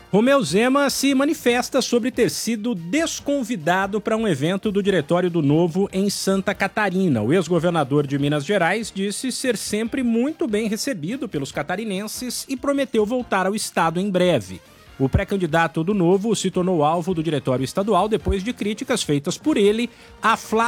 Romeu Zema se manifesta sobre ter sido desconvidado para um evento do Diretório do Novo em Santa Catarina. O ex-governador de Minas Gerais disse ser sempre muito bem recebido pelos catarinenses e prometeu voltar ao estado em breve. O pré-candidato do Novo se tornou alvo do Diretório Estadual depois de críticas feitas por ele a